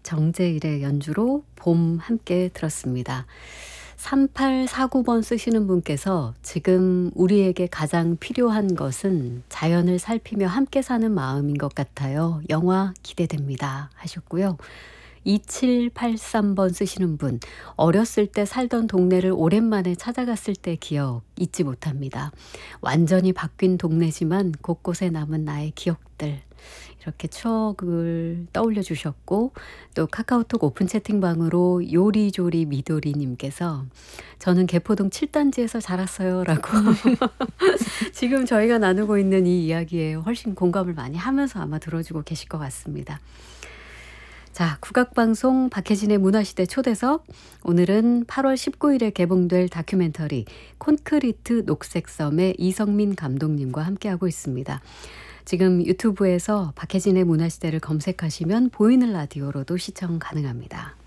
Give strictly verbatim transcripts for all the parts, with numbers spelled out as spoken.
정재일의 연주로 봄 함께 들었습니다. 삼팔사구 번 쓰시는 분께서 지금 우리에게 가장 필요한 것은 자연을 살피며 함께 사는 마음인 것 같아요. 영화 기대됩니다 하셨고요. 이칠팔삼 번 쓰시는 분, 어렸을 때 살던 동네를 오랜만에 찾아갔을 때 기억 잊지 못합니다. 완전히 바뀐 동네지만 곳곳에 남은 나의 기억들. 이렇게 추억을 떠올려 주셨고, 또 카카오톡 오픈 채팅방으로 요리조리 미도리님께서 저는 개포동 칠 단지에서 자랐어요 라고 지금 저희가 나누고 있는 이 이야기에 훨씬 공감을 많이 하면서 아마 들어주고 계실 것 같습니다. 자, 국악방송 박혜진의 문화시대 초대석. 오늘은 팔월 십구일에 개봉될 다큐멘터리 콘크리트 녹색섬의 이성민 감독님과 함께하고 있습니다. 지금 유튜브에서 박혜진의 문화시대를 검색하시면 보이는 라디오로도 시청 가능합니다.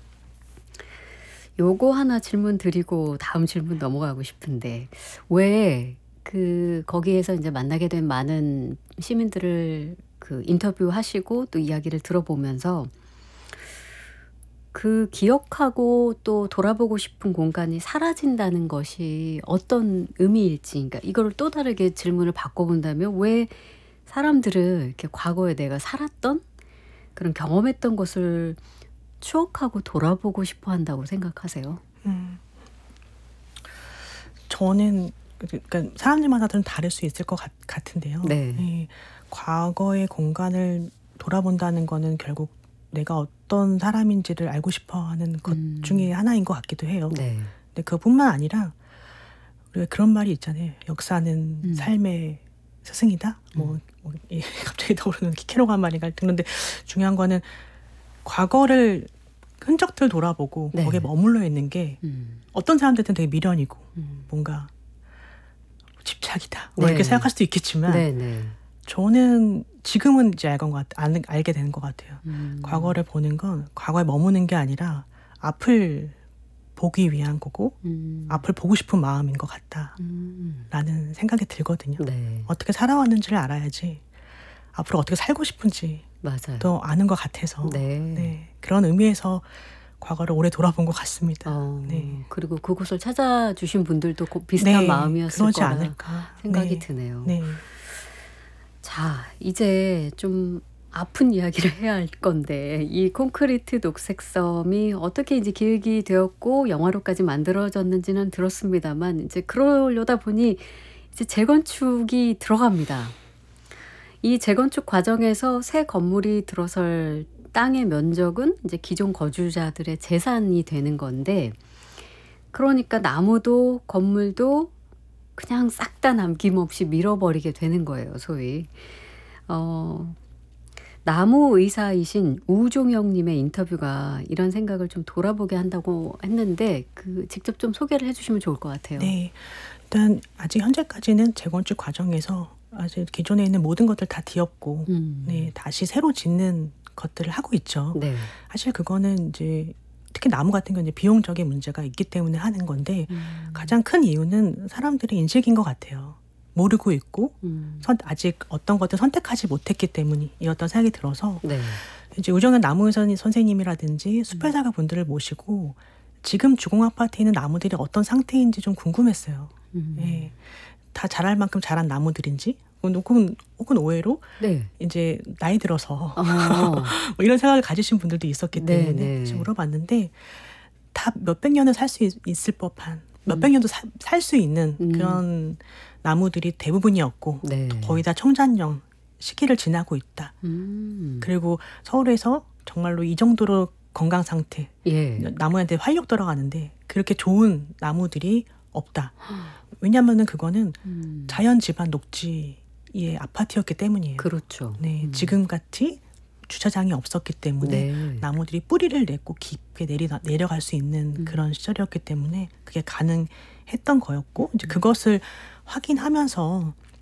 요거 하나 질문 드리고 다음 질문 넘어가고 싶은데, 왜 그 거기에서 이제 만나게 된 많은 시민들을 그 인터뷰하시고 또 이야기를 들어보면서 그 기억하고 또 돌아보고 싶은 공간이 사라진다는 것이 어떤 의미일지, 그러니까 이걸 또 다르게 질문을 바꿔본다면 왜 사람들은 이렇게 과거에 내가 살았던 그런 경험했던 것을 추억하고 돌아보고 싶어 한다고 생각하세요? 음, 저는 그러니까 사람들마다 좀 다를 수 있을 것 같, 같은데요. 네. 예, 과거의 공간을 돌아본다는 거는 결국 내가 어떤 사람인지를 알고 싶어하는 것 음. 중에 하나인 것 같기도 해요. 네. 근데 그뿐만 아니라 우리가 그런 말이 있잖아요. 역사는 음. 삶의 스승이다. 뭐, 음. 뭐 예, 갑자기 떠오르는 키케로가 말인가. 그런데 중요한 거는 과거를 흔적들 돌아보고 네. 거기에 머물러 있는 게 음. 어떤 사람들한테는 되게 미련이고 음. 뭔가 집착이다. 뭐 네. 이렇게 생각할 수도 있겠지만 네, 네. 저는 지금은 이제 알건 것 같, 알, 알게 되는 것 같아요. 음. 과거를 보는 건 과거에 머무는 게 아니라 앞을 보기 위한 거고 음. 앞을 보고 싶은 마음인 것 같다라는 음. 생각이 들거든요. 네. 어떻게 살아왔는지를 알아야지 앞으로 어떻게 살고 싶은지 맞아요. 또 아는 것 같아서 네. 네, 그런 의미에서 과거를 오래 돌아본 것 같습니다. 어, 네. 그리고 그곳을 찾아주신 분들도 고- 비슷한 네, 마음이었을 그러지 거라 않을까 생각이 네. 드네요. 네. 자, 이제 좀 아픈 이야기를 해야 할 건데, 이 콘크리트 녹색섬이 어떻게 이제 기획이 되었고 영화로까지 만들어졌는지는 들었습니다만, 이제 그러려다 보니 이제 재건축이 들어갑니다. 이 재건축 과정에서 새 건물이 들어설 땅의 면적은 이제 기존 거주자들의 재산이 되는 건데, 그러니까 나무도 건물도 그냥 싹 다 남김없이 밀어버리게 되는 거예요, 소위. 어, 나무 의사이신 우종영님의 인터뷰가 이런 생각을 좀 돌아보게 한다고 했는데, 그 직접 좀 소개를 해주시면 좋을 것 같아요. 네, 일단 아직 현재까지는 재건축 과정에서 아직 기존에 있는 모든 것들 다 뒤엎고 음. 네, 다시 새로 짓는 것들을 하고 있죠. 네. 사실 그거는 이제 특히 나무 같은 경우는 비용적인 문제가 있기 때문에 하는 건데 음. 가장 큰 이유는 사람들의 인식인 것 같아요. 모르고 있고 음. 선, 아직 어떤 것들 선택하지 못했기 때문이었던 생각이 들어서 네. 이제 우정현 나무 선- 선생님이라든지 숲회사가 분들을 모시고 지금 주공 아파트에 있는 나무들이 어떤 상태인지 좀 궁금했어요. 음. 예, 다 자랄 만큼 자란 나무들인지 혹은, 혹은 오해로 네. 이제 나이 들어서 어. 뭐 이런 생각을 가지신 분들도 있었기 네, 때문에 네. 그래서 물어봤는데 다 몇백 년을 살 수 있을 법한 몇백 음. 년도 살 수 있는 음. 그런 나무들이 대부분이었고 네. 거의 다 청산령 시기를 지나고 있다. 음. 그리고 서울에서 정말로 이 정도로 건강 상태 예. 나무한테 활력 들어가는데 그렇게 좋은 나무들이 없다. 왜냐하면은 그거는 음. 자연 집안 녹지의 아파트였기 때문이에요. 그렇죠. 네, 음. 지금같이 주차장이 없었기 때문에 네. 나무들이 뿌리를 내고 깊게 내리, 내려갈 수 있는 음. 그런 시절이었기 때문에 그게 가능했던 거였고 이제 그것을 확인하면서